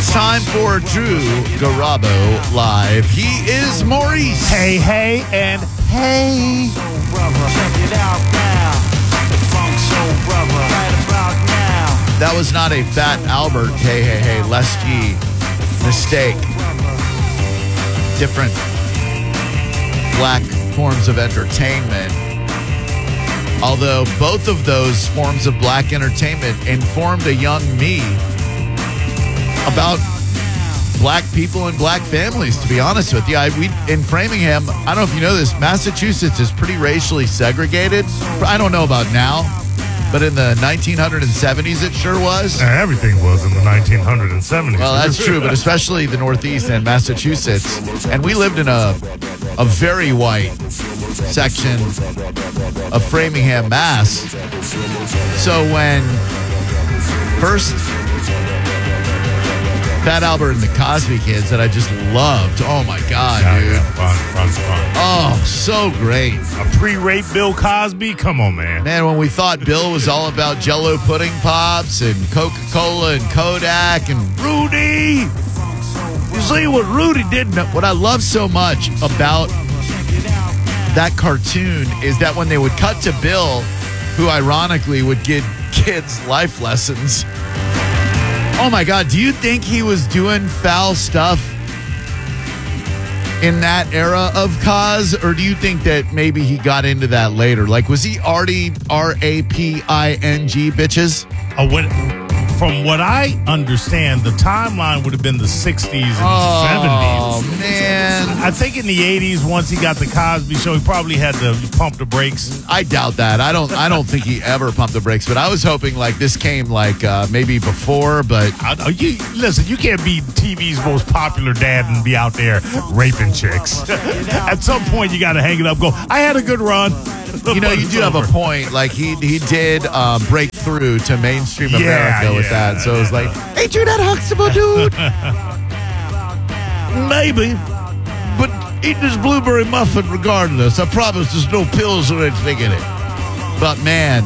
It's time for Drew Garabo Live. He is Maurice. Hey, hey, and hey. That was not a Fat Albert, hey, hey, hey, lest ye mistake. Different black forms of entertainment. Although both of those forms of black entertainment informed a young me about black people and black families, to be honest with you. In Framingham, I don't know if you know this, Massachusetts is pretty racially segregated. I don't know about now, but in the 1970s it sure was. Everything was in the 1970s. Well, that's true, but especially the Northeast and Massachusetts. And we lived in a very white section of Framingham, Mass. So when first Fat Albert and the Cosby Kids that I just loved. Oh, my God, dude. Yeah, fun. Oh, so great. A pre-rape Bill Cosby? Come on, man. Man, when we thought Bill was all about Jell-O pudding pops and Coca-Cola and Kodak and Rudy. You see what Rudy did? What I love so much about that cartoon is that when they would cut to Bill, who ironically would give kids life lessons. Oh, my God. Do you think he was doing foul stuff in that era of Cos? Or do you think that maybe he got into that later? Like, was he already raping bitches? From what I understand, the timeline would have been the 60s and 70s. Oh, man. I think in the 80s, once he got the Cosby Show, he probably had to pump the brakes. I doubt that. I don't think he ever pumped the brakes, but I was hoping like this came like maybe before, but Listen, you can't be TV's most popular dad and be out there raping chicks. At some point, you got to hang it up and go, I had a good run. You know, you do have a point. Like he did break through to mainstream America with that. So it was like, ain't you that Huxtable dude? Maybe, but eat this blueberry muffin regardless. I promise there's no pills or anything in it. But man,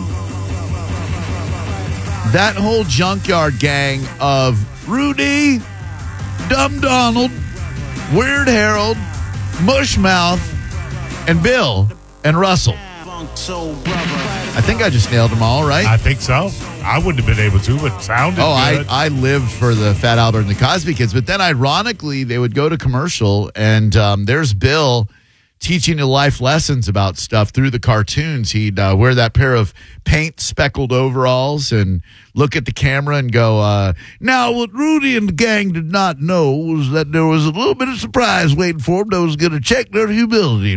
that whole Junkyard Gang of Rudy, Dumb Donald, Weird Harold, Mushmouth, and Bill and Russell. I think I just nailed them all, right? I think so. I wouldn't have been able to, but it sounded good. I lived for the Fat Albert and the Cosby Kids, but then ironically, they would go to commercial, and there's Bill teaching you life lessons about stuff through the cartoons. He'd wear that pair of paint speckled overalls and look at the camera and go, now what Rudy and the gang did not know was that there was a little bit of surprise waiting for them that was going to check their humility.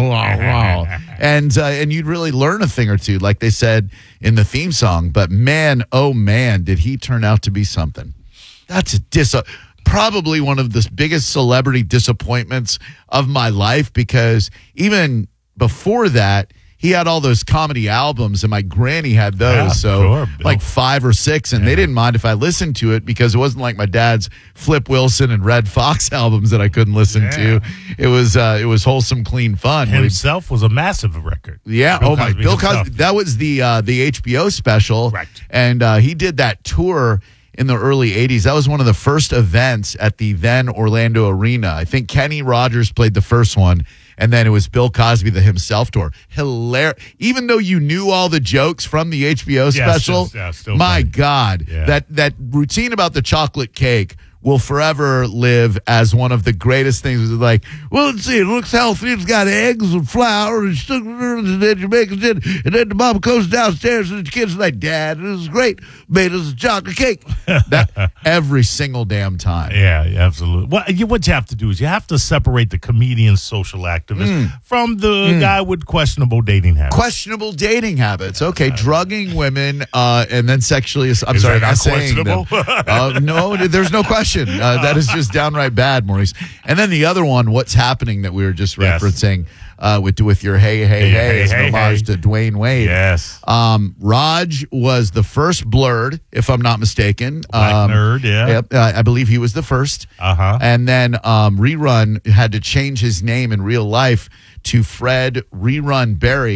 And you'd really learn a thing or two, like they said in the theme song. But man, oh man, did he turn out to be something. That's probably one of the biggest celebrity disappointments of my life, because even before that, he had all those comedy albums, and my granny had those. Yeah, so sure, like 5 or 6, and they didn't mind if I listened to it because it wasn't like my dad's Flip Wilson and Red Fox albums that I couldn't listen to. It was wholesome, clean fun. Himself was a massive record. Yeah. Bill Cosby. That was the HBO special. Correct. And he did that tour in the early 80s. That was one of the first events at the then Orlando Arena. I think Kenny Rogers played the first one, and then it was Bill Cosby, the himself tour. Hilarious. Even though you knew all the jokes from the HBO special, still my funny. God, that routine about the chocolate cake will forever live as one of the greatest things. Like, well, let's see, it looks healthy. It's got eggs and flour and sugar, and then you make it in, and then the mama goes downstairs and the kid's like, Dad, this is great. Made us a chocolate cake. That every single damn time. Yeah, absolutely. What you have to do is you have to separate the comedian social activist from the guy with questionable dating habits. Questionable dating habits. Okay, drugging women and then sexually. I'm Is sorry, that not saying questionable? no, there's no question. That is just downright bad, Maurice. And then the other one, What's Happening, that we were just referencing with your hey, as an homage to Dwayne Wade. Yes. Raj was the first Blurred, if I'm not mistaken. Black nerd, yeah. Yep, I believe he was the first. And then Rerun had to change his name in real life to Fred Rerun Berry,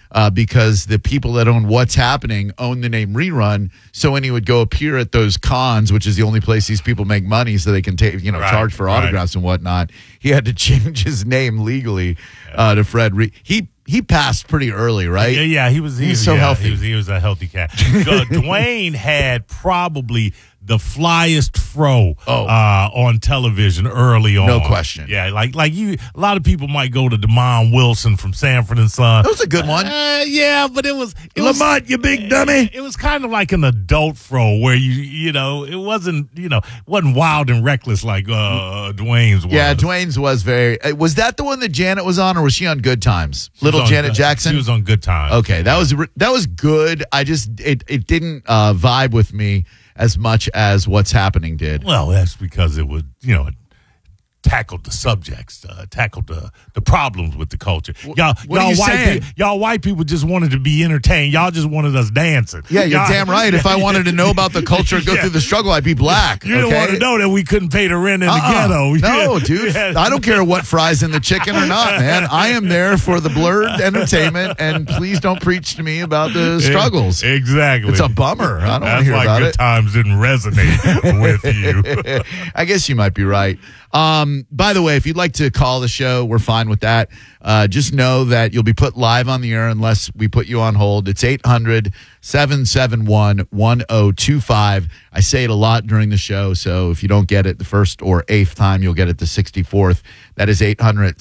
because the people that own What's Happening own the name Rerun. So when he would go appear at those cons, which is the only place these people make money so they can take, charge for autographs and whatnot, he had to change his name legally to Fred Reed. He passed pretty early, right? Yeah, he was so healthy. He was a healthy cat. Dwayne had probably the flyest fro on television early on. No question. Yeah, like you. A lot of people might go to Damon Wilson from Sanford and Son. That was a good one. Yeah, but it was Lamont, you big dummy. It was kind of like an adult fro where it wasn't wild and reckless like Dwayne's was. Yeah, Dwayne's was very. Was that the one that Janet was on, or was she on Good Times? Little Janet Jackson. She was on Good Times. Okay, that was good. I just it didn't vibe with me as much as What's Happening did. Well, that's because it was, it tackled the subjects, tackled the problems with the culture. Y'all white people just wanted to be entertained. Y'all just wanted us dancing. Yeah, you're damn right. If I wanted to know about the culture and go through the struggle, I'd be black. You don't want to know that we couldn't pay the rent in the ghetto. No, dude. I don't care what fries in the chicken or not, man. I am there for the blurred entertainment, and please don't preach to me about the struggles. Exactly. It's a bummer. I don't want to hear about it. Good Times didn't resonate with you. I guess you might be right. By the way, if you'd like to call the show, we're fine with that. Just know that you'll be put live on the air unless we put you on hold. It's 800-771-1025. I say it a lot during the show, so if you don't get it the first or eighth time, you'll get it the 64th. That is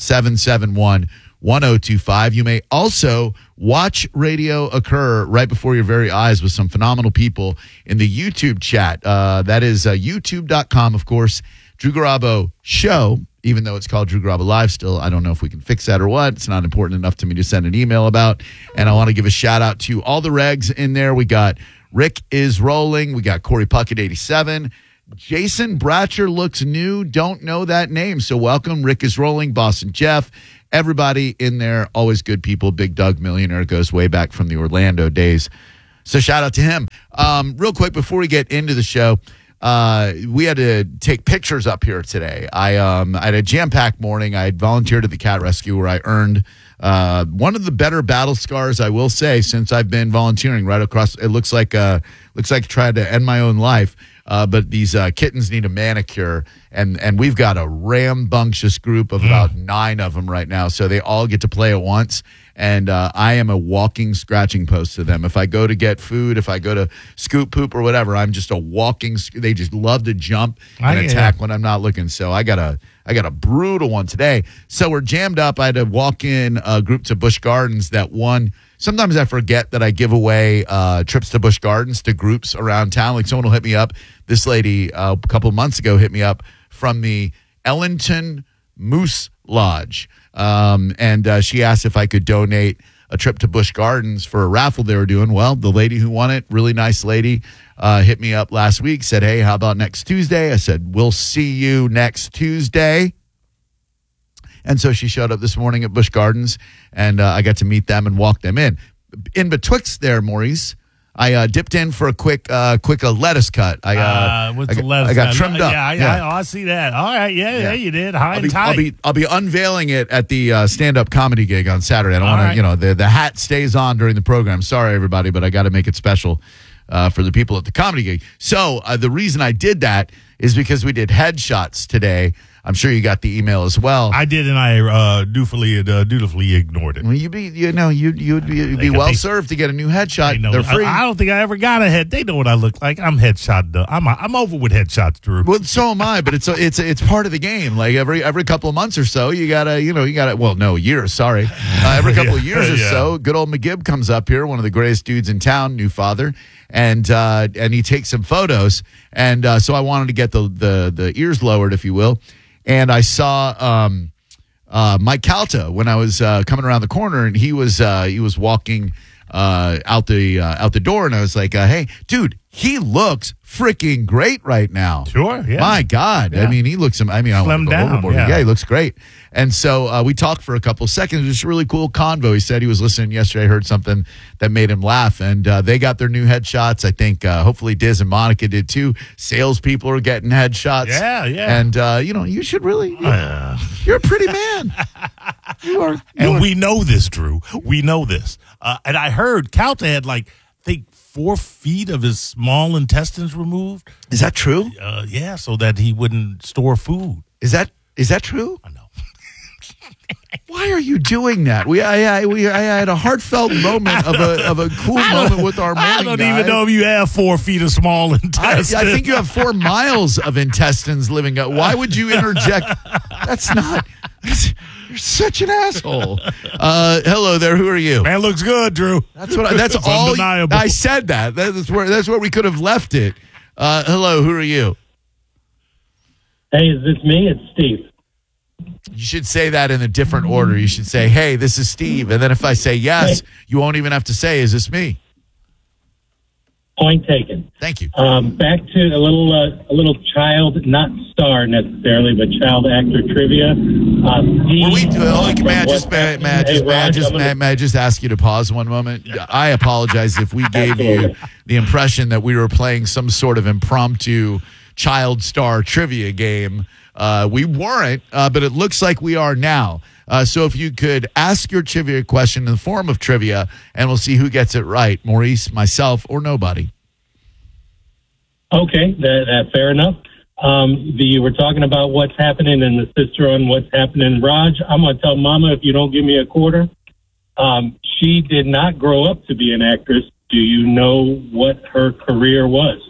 800-771-1025. You may also watch radio occur right before your very eyes with some phenomenal people in the YouTube chat. That is youtube.com, of course. Drew Garabo Show, even though it's called Drew Garabo Live still. I don't know if we can fix that or what. It's not important enough to me to send an email about. And I want to give a shout out to all the regs in there. We got Rick is rolling. We got Corey Puckett 87. Jason Bratcher looks new. Don't know that name. So welcome. Rick is rolling. Boston Jeff. Everybody in there. Always good people. Big Doug Millionaire goes way back from the Orlando days. So shout out to him. Real quick before we get into the show. We had to take pictures up here today. I had a jam-packed morning. I had volunteered at the cat rescue where I earned one of the better battle scars, I will say, since I've been volunteering right across. It looks like I tried to end my own life. But these kittens need a manicure, and we've got a rambunctious group of about 9 of them right now. So they all get to play at once. And I am a walking scratching post to them. If I go to get food, if I go to scoop poop or whatever, I'm just a walking. They just love to jump and attack when I'm not looking. So I got a brutal one today. So we're jammed up. I had to walk in a group to Busch Gardens that won. Sometimes I forget that I give away trips to Busch Gardens to groups around town. Like someone will hit me up. This lady a couple of months ago hit me up from the Ellington Moose Lodge. And she asked if I could donate a trip to Busch Gardens for a raffle they were doing. Well, the lady who won it, really nice lady, hit me up last week, said, hey, how about next Tuesday? I said, we'll see you next Tuesday. And so she showed up this morning at Busch Gardens, and I got to meet them and walk them in. In betwixt there, Maurice, I dipped in for a quick lettuce cut. What's the lettuce? I got trimmed up. Yeah, I see that. All right, yeah, you did. High and tight. I'll be unveiling it at the stand-up comedy gig on Saturday. I don't want to, the hat stays on during the program. Sorry, everybody, but I got to make it special for the people at the comedy gig. So the reason I did that is because we did headshots today. I'm sure you got the email as well. I did, and I dutifully ignored it. Well, you'd be well served to get a new headshot. They're free. I don't think I ever got a head. They know what I look like. I'm headshot. I'm over with headshots, Drew. Well, so am I. But it's part of the game. Like every couple of months or so, you gotta. Well, no, years. Sorry, every couple of years or so, good old McGibb comes up here, one of the greatest dudes in town, new father, and he takes some photos. And so I wanted to get the ears lowered, if you will. And I saw Mike Calta when I was coming around the corner, and he was walking out the door, and I was like, "Hey, dude, he looks freaking great right now." Sure, yeah. My God, yeah. I mean, he looks. I don't want to go overboard. Yeah, he looks great. And so we talked for a couple of seconds. It was a really cool convo. He said he was listening yesterday, heard something that made him laugh, and they got their new headshots. I think hopefully Diz and Monica did too. Salespeople are getting headshots. Yeah. And you should really. You're a pretty man. And we know this, Drew. We know this. And I heard Calta had I think 4 feet of his small intestines removed. Is that true? Yeah, so that he wouldn't store food. Is that true? I know. Why are you doing that? I had a heartfelt moment of a cool moment with our morning I don't guy. even know if you have 4 feet of small intestines. I think you have 4 miles of intestines living up. Why would you interject? That's not. You're such an asshole. Hello there. Who are you? Man looks good, Drew. That's all. Undeniable. I said that. That's where we could have left it. Hello. Who are you? Hey, is this me? It's Steve. You should say that in a different order. You should say, "Hey, this is Steve," and then if I say yes, you won't even have to say, "Is this me?" Point taken. Thank you. Back to a little child, not star necessarily, but child actor trivia. May I just ask you to pause one moment? I apologize if we gave you the impression that we were playing some sort of impromptu child star trivia game. We weren't, but it looks like we are now. So if you could ask your trivia question in the form of trivia, and we'll see who gets it right, Maurice, myself, or nobody. Okay, that fair enough. You were talking about what's happening and the sister on what's happening. Raj, I'm going to tell Mama if you don't give me a quarter. She did not grow up to be an actress. Do you know what her career was?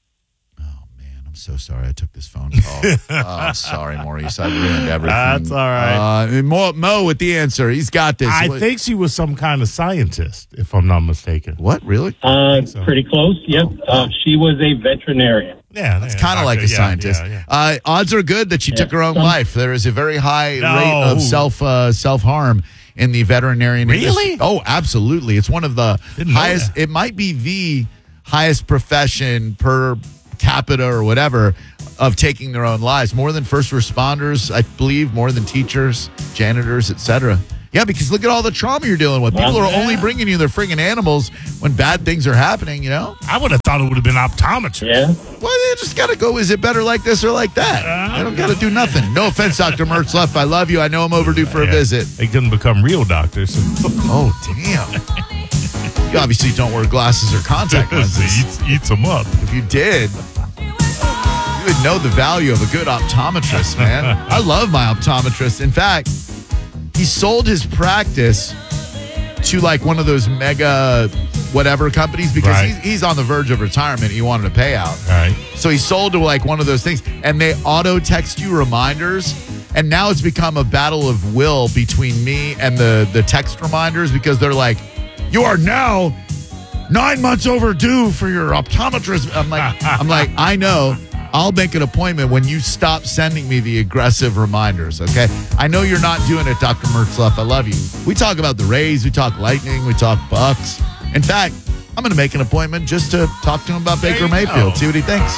I'm so sorry I took this phone call. I'm sorry, Maurice. I ruined everything. That's all right. Mo with the answer. He's got this. I think she was some kind of scientist, if I'm not mistaken. What, really? So. Pretty close, yep. She was a veterinarian. Yeah, it's kind of like a scientist. Yeah. Odds are good that she took her own life. There is a very high rate of self-harm in the veterinarian industry. Really? Oh, absolutely. It's one of the highest. It might be the highest profession per capita or whatever of taking their own lives, more than first responders, I believe, more than teachers, janitors, etc. Yeah, because look at all the trauma you're dealing with. People are only bringing you their friggin' animals when bad things are happening, you know? I would have thought it would have been optometrists. Yeah. Well, you just got to go, is it better like this or like that? I don't got to do nothing. No offense, Dr. Mertzluff. I love you. I know I'm overdue for a visit. They couldn't become real doctors. Oh, damn. You obviously don't wear glasses or contact lenses. Eats them up. If you did, you would know the value of a good optometrist, man. I love my optometrist. In fact, he sold his practice to like one of those mega whatever companies because he's on the verge of retirement. He wanted a payout. Right. So he sold to like one of those things, and they auto text you reminders. And now it's become a battle of will between me and the text reminders because they're like, you are now 9 months overdue for your optometrist. I'm like, I know. I'll make an appointment when you stop sending me the aggressive reminders, okay? I know you're not doing it, Dr. Mertzluff. I love you. We talk about the Rays. We talk Lightning. We talk Bucks. In fact, I'm going to make an appointment just to talk to him about Baker Mayfield, see what he thinks.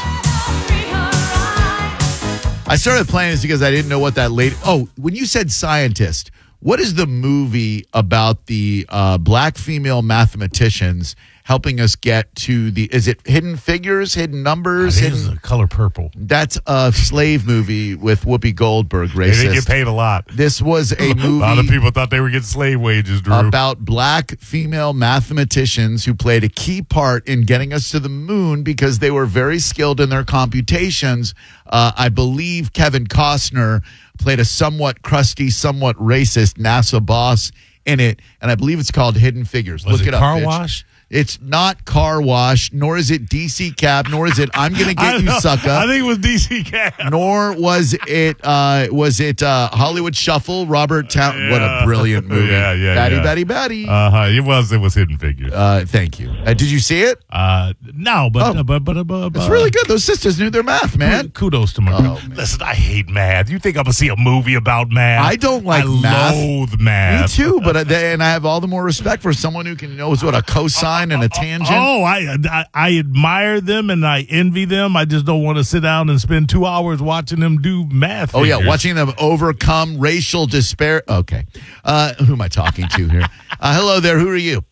I started playing this because I didn't know what that lady... Oh, when you said scientist, what is the movie about the black female mathematicians helping us get to the... Is it Hidden Figures, Hidden Numbers? It is The Color Purple. That's a slave movie with Whoopi Goldberg, racist. They didn't get paid a lot. This was a movie... A lot of people thought they were getting slave wages, Drew. About black female mathematicians who played a key part in getting us to the moon because they were very skilled in their computations. I believe Kevin Costner played a somewhat crusty, somewhat racist NASA boss in it, and I believe it's called Hidden Figures. Was Look it up, Car bitch. Wash? It's not Car Wash, nor is it DC Cab, nor is it I'm Gonna Get You, Sucker. I think it was DC Cab. Nor was it Hollywood Shuffle, Robert Town. What a brilliant movie. Batty. It was Hidden Figures. Thank you. Did you see it? No, but it's really good. Those sisters knew their math, man. Kudos to my girl. Listen, I hate math. You think I'm gonna see a movie about math? I don't like math. I loathe math. Me too, but and I have all the more respect for someone who knows what a cosine and a tangent. Oh, I admire them and I envy them. I just don't want to sit down and spend 2 hours watching them do math. Oh, yeah, watching them overcome racial despair. Okay. Who am I talking to here? Hello there. Who are you?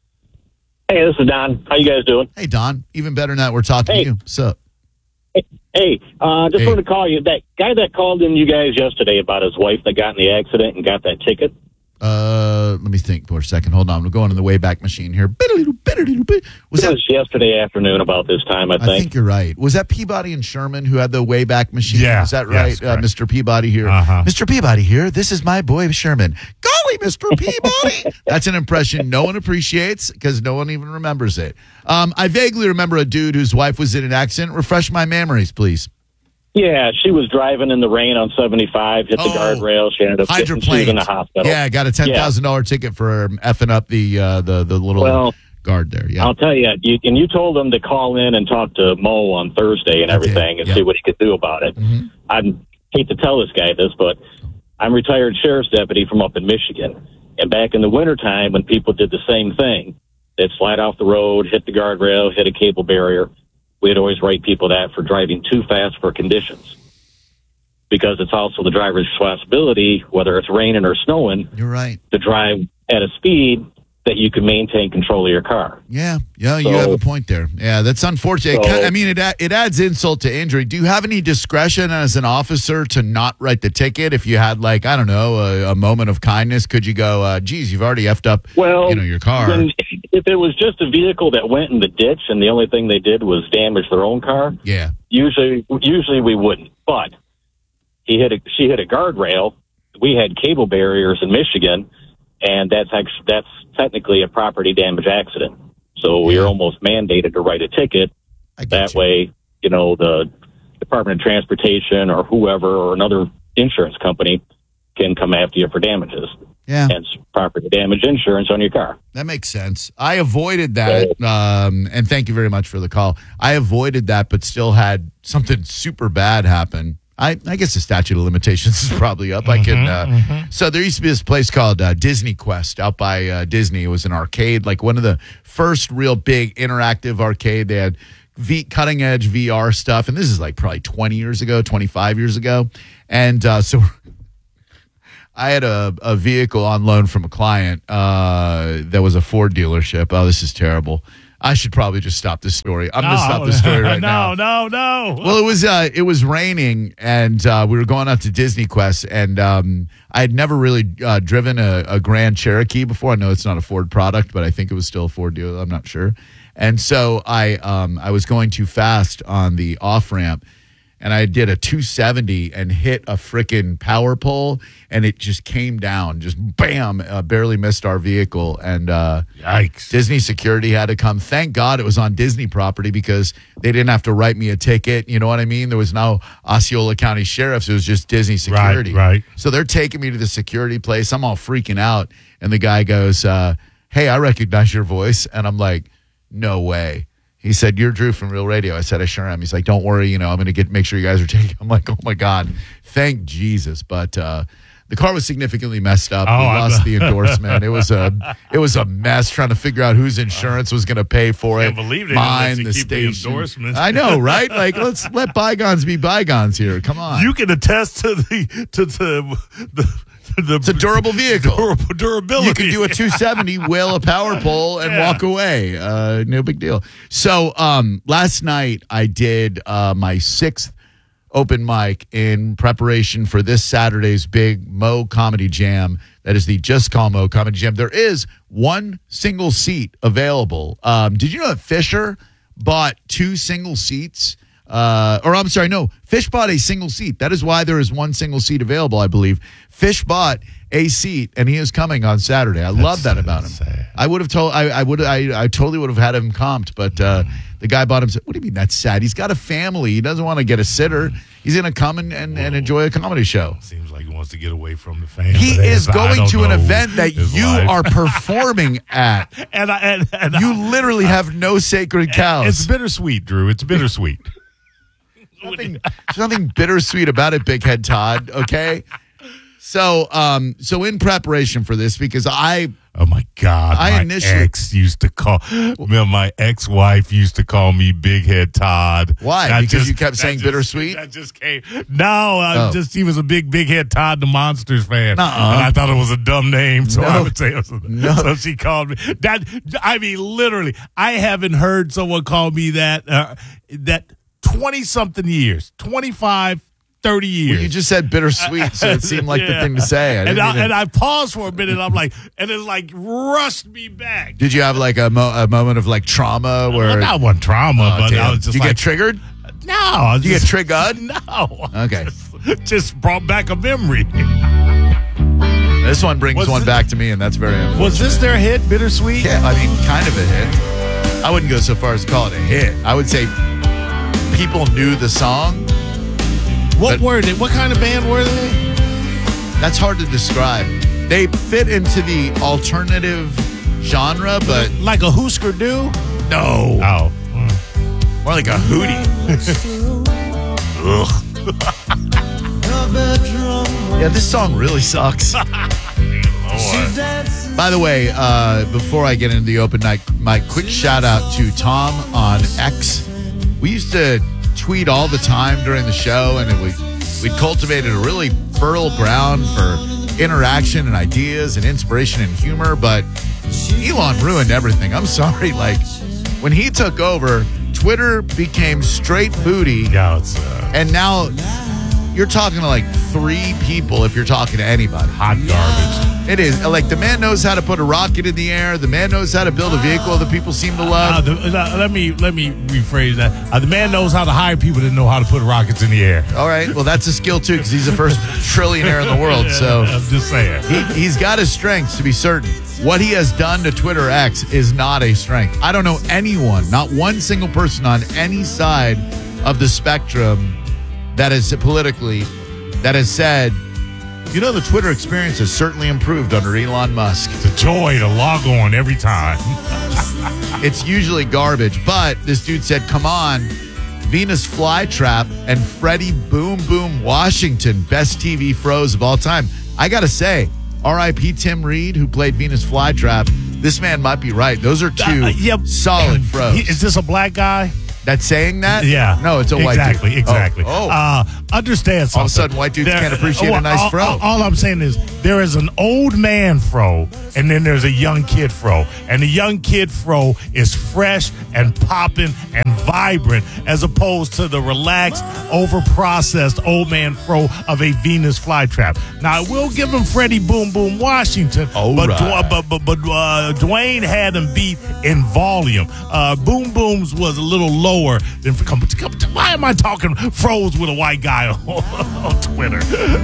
Hey, this is Don. How you guys doing? Hey, Don. Even better now we're talking to you. So, Hey, just wanted to call you. That guy that called in you guys yesterday about his wife that got in the accident and got that ticket. Let me think for a second. Hold on. We're going in the Wayback Machine here. Was yesterday afternoon about this time, I think. I think you're right. Was that Peabody and Sherman who had the Wayback Machine? Yeah. Is that right? Yes, Mr. Peabody here. Mr. Peabody here. This is my boy, Sherman. Golly, Mr. Peabody. That's an impression no one appreciates because no one even remembers it. I vaguely remember a dude whose wife was in an accident. Refresh my memories, please. Yeah, she was driving in the rain on 75, hit the guardrail. She ended up she was in the hospital. Yeah, got a $10,000 ticket for effing up the little guard there. Yeah, I'll tell you, you told him to call in and talk to Mo on Thursday and everything and see what he could do about it. Mm-hmm. I hate to tell this guy this, but I'm a retired sheriff's deputy from up in Michigan. And back in the wintertime when people did the same thing, they'd slide off the road, hit the guardrail, hit a cable barrier. We'd always write people that for driving too fast for conditions, because it's also the driver's responsibility, whether it's raining or snowing, you're right, to drive at a speed that you can maintain control of your car. Yeah, you have a point there. Yeah, that's unfortunate. It adds insult to injury. Do you have any discretion as an officer to not write the ticket if you had, like, I don't know, a moment of kindness? Could you go, geez, you've already effed up, your car? If it was just a vehicle that went in the ditch and the only thing they did was damage their own car, usually we wouldn't. But she hit a guardrail. We had cable barriers in Michigan, and that's technically a property damage accident. So we are almost mandated to write a ticket. That way, the Department of Transportation or whoever or another insurance company can come after you for damages. Yeah. Hence property damage insurance on your car. That makes sense. I avoided that, and thank you very much for the call. I avoided that, but still had something super bad happen. I guess the statute of limitations is probably up. I can. So there used to be this place called Disney Quest out by Disney. It was an arcade, like one of the first real big interactive arcade. They had cutting edge VR stuff, and this is like probably 20 years ago, 25 years ago, and so I had a vehicle on loan from a client that was a Ford dealership. Oh, this is terrible. I should probably just stop this story. I'm going to stop the story right now. No. Well, it was raining, and we were going out to Disney Quest, and I had never really driven a Grand Cherokee before. I know it's not a Ford product, but I think it was still a Ford deal. I'm not sure. And so I was going too fast on the off-ramp, and I did a 270 and hit a frickin' power pole, and it just came down, just bam, barely missed our vehicle. And yikes. Disney security had to come. Thank God it was on Disney property because they didn't have to write me a ticket. You know what I mean? There was no Osceola County Sheriffs. It was just Disney security. Right. So they're taking me to the security place. I'm all freaking out. And the guy goes, hey, I recognize your voice. And I'm like, no way. He said, you're Drew from Real Radio. I said, I sure am. He's like, don't worry, I'm going to make sure you guys are taken. I'm like, oh my God, thank Jesus. But the car was significantly messed up. We lost the endorsement. It was a mess trying to figure out whose insurance was going to pay for it. I can't believe they Mine, didn't let you keep the endorsement. I know, right? Like, let's let bygones be bygones here. Come on. You can attest to it's a durable vehicle. Durability. You can do a 270, wheel a power pole, and walk away. No big deal. So last night I did my 6th open mic in preparation for this Saturday's big Mo Comedy Jam. That is the Just Call Mo Comedy Jam. There is one single seat available. Did you know that Fisher bought 2 single seats? Fish bought a single seat. That is why there is one single seat available, I believe. Fish bought a seat, and he is coming on Saturday. I love that about him. Sad. I totally would have had him comped, but the guy bought him. What do you mean that's sad? He's got a family. He doesn't want to get a sitter. He's going to come and enjoy a comedy show. Seems like he wants to get away from the fans. He is going to an event that you are performing at. and you literally have no sacred cows. It's bittersweet, Drew. It's bittersweet. There's nothing bittersweet about it, Big Head Todd, okay? So in preparation for this, because oh my God, my ex-wife used to call me Big Head Todd. Why? Because you kept saying bittersweet? That just came. No, he was a big Head Todd, the Monsters fan. And I thought it was a dumb name, so I would say it was so she called me that. I mean, literally, I haven't heard someone call me that 20-something years, 25, 30 years. Well, you just said bittersweet, so it seemed like the thing to say. And I paused for a minute. I'm like, and it like rushed me back. Did you have like a moment of like trauma where? Not one trauma, but damn. I was just Did you like, get triggered? No. Did you get triggered? No. Okay. Just brought back a memory. This one brings one back to me, and that's very unfortunate. Was this their hit, Bittersweet? Yeah, I mean, kind of a hit. I wouldn't go so far as to call it a hit. I would say people knew the song. What were they? What kind of band were they? That's hard to describe. They fit into the alternative genre, but like a Husker Du? No. Oh. More like a hootie. Ugh. Yeah, this song really sucks. Lord. By the way, before I get into the open night, my quick shout out to Tom on X. We used to tweet all the time during the show, and we'd cultivated a really fertile ground for interaction and ideas and inspiration and humor, but Elon ruined everything. I'm sorry. Like, when he took over, Twitter became straight booty. Yeah, and now you're talking to like 3 people if you're talking to anybody. Hot garbage. It is. Like, the man knows how to put a rocket in the air. The man knows how to build a vehicle that people seem to love. Let me rephrase that. The man knows how to hire people that know how to put rockets in the air. All right. Well, that's a skill, too, because he's the first trillionaire in the world. So I'm just saying. He's got his strengths, to be certain. What he has done to Twitter X is not a strength. I don't know anyone, not one single person on any side of the spectrum that is politically, that has said, you know, the Twitter experience has certainly improved under Elon Musk. It's a joy to log on every time. It's usually garbage, but this dude said, come on, Venus Flytrap and Freddie Boom Boom Washington, best TV froze of all time. I got to say, R.I.P. Tim Reed, who played Venus Flytrap, this man might be right. Those are 2 solid froze. Is this a black guy? That's saying that? Yeah. No, it's a white dude. Exactly. Oh. Understand something. All of a sudden, white dudes can't appreciate a nice fro. All I'm saying is there is an old man fro, and then there's a young kid fro. And the young kid fro is fresh and popping and vibrant, as opposed to the relaxed, over-processed old man fro of a Venus Flytrap. Now, I will give him Freddie Boom Boom Washington, but Dwayne had him beat in volume. Boom Boom's was a little lower than. Why am I talking froze with a white guy on Twitter?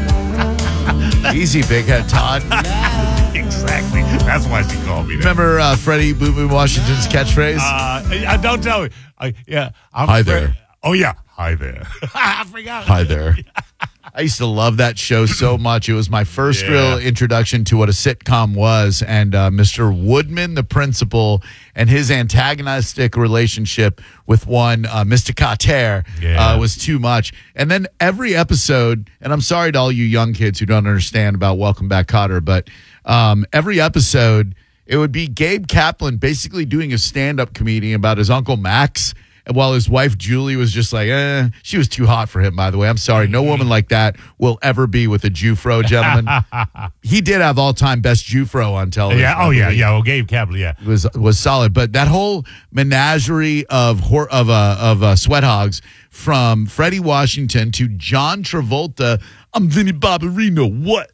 Easy, big head Todd. Exactly. That's why she called me that. Remember Freddie Boom Boom Washington's catchphrase? Don't tell me. Hi there. Oh, yeah. Hi there. I forgot. Hi there. I used to love that show so much. It was my first real introduction to what a sitcom was. And Mr. Woodman, the principal, and his antagonistic relationship with one Mr. Carter was too much. And then every episode, and I'm sorry to all you young kids who don't understand about Welcome Back, Kotter, but every episode, it would be Gabe Kaplan basically doing a stand-up comedian about his Uncle Max. While his wife, Julie, was just like, she was too hot for him, by the way. I'm sorry. No woman like that will ever be with a Jew-fro gentleman. He did have all-time best Jew-fro on television. Yeah. Oh, yeah. Well, Gabe Kaplan, was solid. But that whole menagerie of sweat hogs, from Freddie Washington to John Travolta, I'm Vinnie Barbarino. What?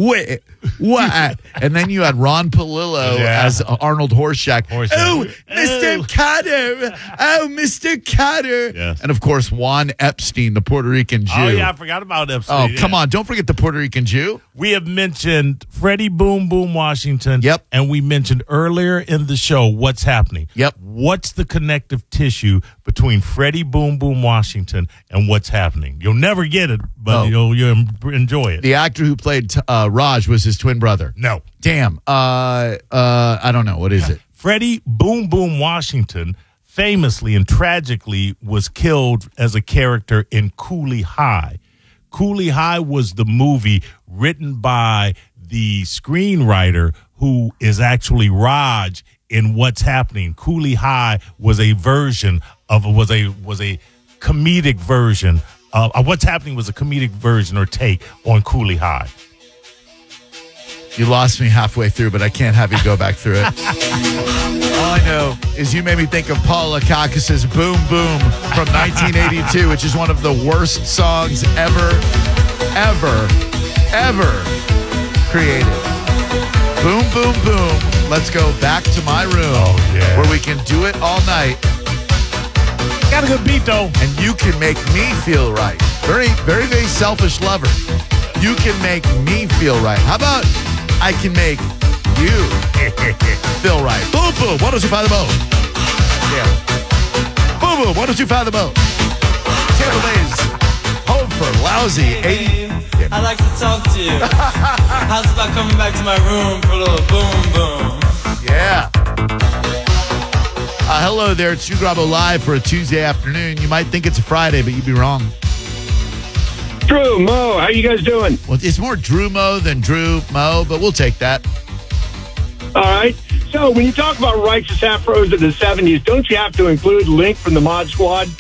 And then you had Ron Palillo as Arnold Horseshack. Oh, Mr. Carter. Oh, Mr. Carter. Yes. And, of course, Juan Epstein, the Puerto Rican Jew. Oh, yeah, I forgot about Epstein. Oh, come on. Don't forget the Puerto Rican Jew. We have mentioned Freddie Boom Boom Washington. Yep. And we mentioned earlier in the show what's happening. Yep. What's the connective tissue between Freddie Boom Boom Washington and what's happening? You'll never get it, but you'll enjoy it. The actor who played Raj was his twin brother. No. Damn. I don't know. What is it? Freddie Boom Boom Washington famously and tragically was killed as a character in Cooley High. Cooley High was the movie written by the screenwriter who is actually Raj in What's Happening. Cooley High was a version of was a comedic version of What's Happening was a comedic version or take on Cooley High. You lost me halfway through, but I can't have you go back through it. All I know is you made me think of Paul Akakis' Boom Boom from 1982, which is one of the worst songs ever created. Boom, boom, boom. Let's go back to my room where we can do it all night. Got a good beat, though. And you can make me feel right. Very, very, very selfish lover. You can make me feel right. How about I can make you feel right? Boom, boom. 102.5 The Boat. Yeah. Boom, boom. 102.5 The Boat. Tampa Bay's home for lousy 80. Yeah. I'd like to talk to you. How's about coming back to my room for a little boom, boom? Yeah. Hello there. It's Drew Garabo live for a Tuesday afternoon. You might think it's a Friday, but you'd be wrong. Drew, Mo, how you guys doing? Well, it's more Drew Mo than Drew Mo, but we'll take that. All right. So when you talk about righteous afros of the 70s, don't you have to include Link from the Mod Squad?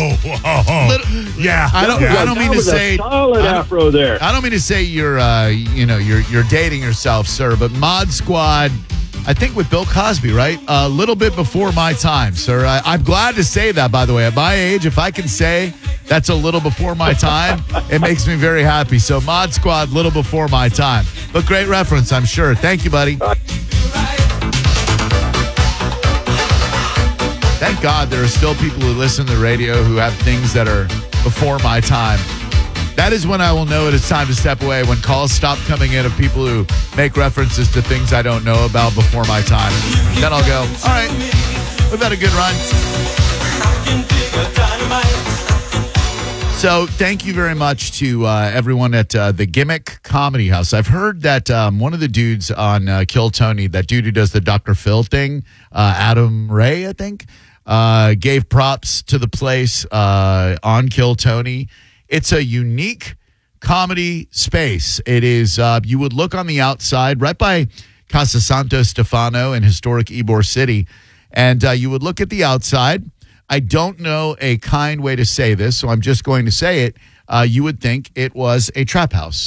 Yeah. I don't mean to say solid afro there. I don't mean to say you're dating yourself, sir, but Mod Squad, I think with Bill Cosby, right? A little bit before my time, sir. I'm glad to say that, by the way. At my age, if I can say that's a little before my time, it makes me very happy. So Mod Squad, little before my time. But great reference, I'm sure. Thank you, buddy. Thank God there are still people who listen to the radio who have things that are before my time. That is when I will know it is time to step away, when calls stop coming in of people who make references to things I don't know about before my time. Then I'll go, all right, we've had a good run. So thank you very much to everyone at the Gimmick Comedy House. I've heard that one of the dudes on Kill Tony, that dude who does the Dr. Phil thing, Adam Ray, I think, gave props to the place on Kill Tony. It's a unique comedy space. It is, you would look on the outside right by Casa Santo Stefano in historic Ybor City, and you would look at the outside. I don't know a kind way to say this, so I'm just going to say it. You would think it was a trap house.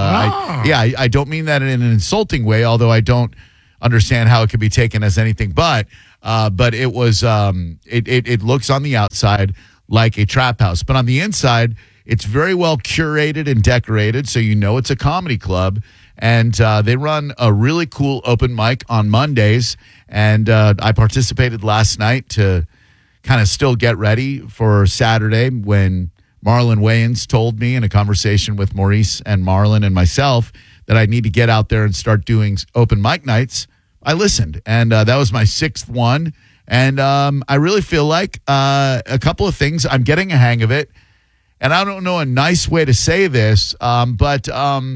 I don't mean that in an insulting way, although I don't understand how it could be taken as anything but it was, it looks on the outside like a trap house. But on the inside, it's very well curated and decorated, so you know it's a comedy club. And they run a really cool open mic on Mondays. And I participated last night to kind of still get ready for Saturday when Marlon Wayans told me in a conversation with Maurice and Marlon and myself that I need to get out there and start doing open mic nights. I listened, and that was my sixth one. And I really feel like a couple of things, I'm getting a hang of it. And I don't know a nice way to say this, but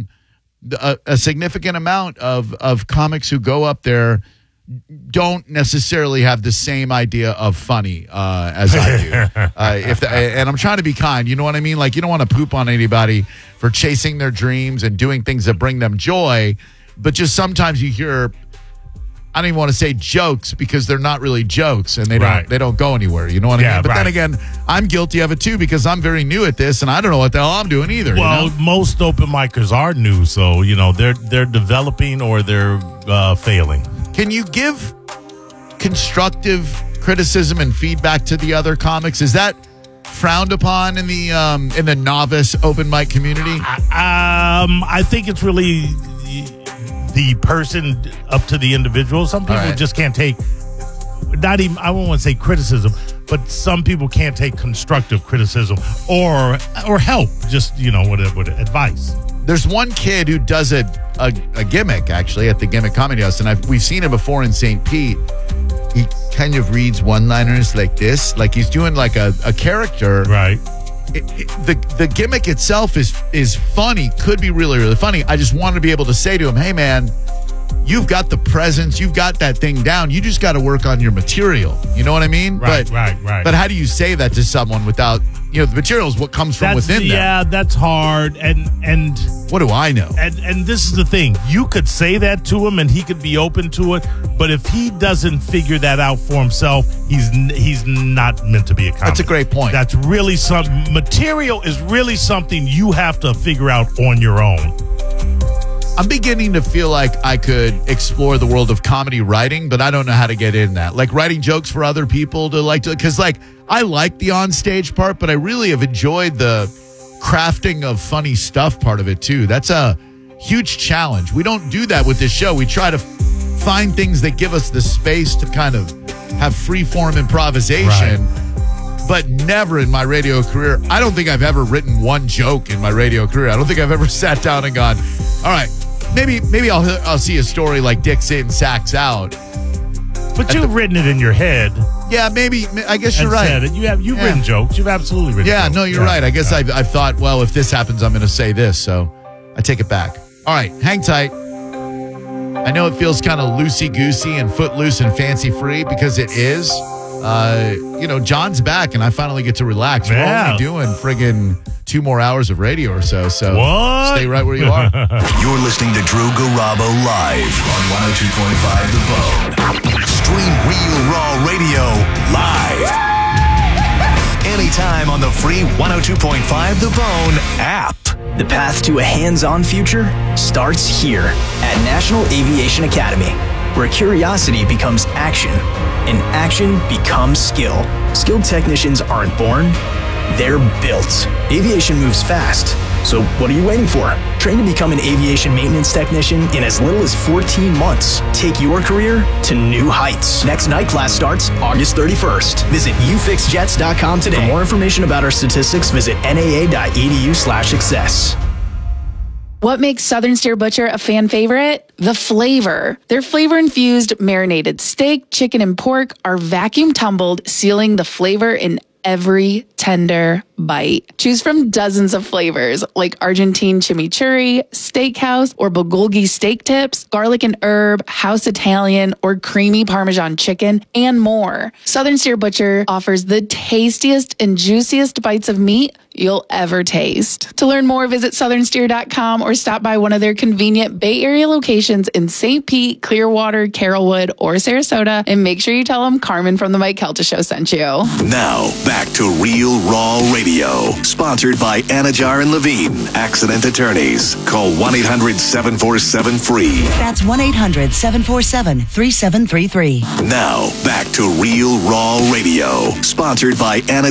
a significant amount of comics who go up there don't necessarily have the same idea of funny as I do. And I'm trying to be kind, you know what I mean? Like, you don't want to poop on anybody for chasing their dreams and doing things that bring them joy, but just sometimes you hear, I don't even want to say jokes because they're not really jokes and they don't go anywhere. You know what I mean? But then again, I'm guilty of it too because I'm very new at this and I don't know what the hell I'm doing either. Well, most open micers are new, so they're developing or they're failing. Can you give constructive criticism and feedback to the other comics? Is that frowned upon in the novice open mic community? I think it's really the person up to the individual. Some people just can't take, not even, I won't want to say criticism, but some people can't take constructive criticism or help, just, with advice. There's one kid who does a gimmick, actually, at the Gimmick Comedy House, and we've seen it before in St. Pete. He kind of reads one-liners like this, like he's doing like a character. Right. The gimmick itself is funny, could be really, really funny. I just wanted to be able to say to him, hey, man, you've got the presence, you've got that thing down. You just got to work on your material. You know what I mean? Right. But how do you say that to someone without, the material is what comes from within them. Yeah, that's hard. And what do I know? And this is the thing. You could say that to him and he could be open to it. But if he doesn't figure that out for himself, he's not meant to be a comic. That's a great point. That's really material is really something you have to figure out on your own. I'm beginning to feel like I could explore the world of comedy writing, but I don't know how to get in that. Like writing jokes for other people because like I like the onstage part, but I really have enjoyed the crafting of funny stuff part of it too. That's a huge challenge. We don't do that with this show. We try to find things that give us the space to kind of have free-form improvisation, but never in my radio career. I don't think I've ever written one joke in my radio career. I don't think I've ever sat down and gone, all right, maybe I'll see a story like Dick's in, Sack's out. But you've written it in your head. Yeah, maybe. I guess you're right. You've written jokes. You've absolutely written jokes. Yeah, no, you're right. I guess I've thought, well, if this happens, I'm going to say this. So I take it back. All right, hang tight. I know it feels kind of loosey-goosey and footloose and fancy-free because it is. John's back, and I finally get to relax. Yeah. We're only doing friggin' 2 more hours of radio or so. So what? Stay right where you are. You're listening to Drew Garabo live on 102.5 The Bone. Stream Real Raw Radio live. Anytime on the free 102.5 The Bone app. The path to a hands-on future starts here at National Aviation Academy, where curiosity becomes action and action becomes skill. Skilled technicians aren't born, they're built. Aviation moves fast, so what are you waiting for? Train to become an aviation maintenance technician in as little as 14 months. Take your career to new heights. Next night class starts August 31st. Visit ufixjets.com today. For more information about our statistics, visit naa.edu/success. What makes Southern Steer Butcher a fan favorite? The flavor. Their flavor-infused marinated steak, chicken, and pork are vacuum tumbled, sealing the flavor in every tender bite. Choose from dozens of flavors like Argentine chimichurri, steakhouse, or bulgogi steak tips, garlic and herb, house Italian, or creamy Parmesan chicken, and more. Southern Steer Butcher offers the tastiest and juiciest bites of meat you'll ever taste. To learn more, visit southernsteer.com or stop by one of their convenient Bay Area locations in St. Pete, Clearwater, Carrollwood, or Sarasota, and make sure you tell them Carmen from the Mike Kelta Show sent you. Now, back to Real Raw Radio, sponsored by Anajar and Levine, Accident Attorneys. Call 1-800-747-FREE. That's 1-800-747-3733. Now, back to Real Raw Radio, sponsored by Anajar.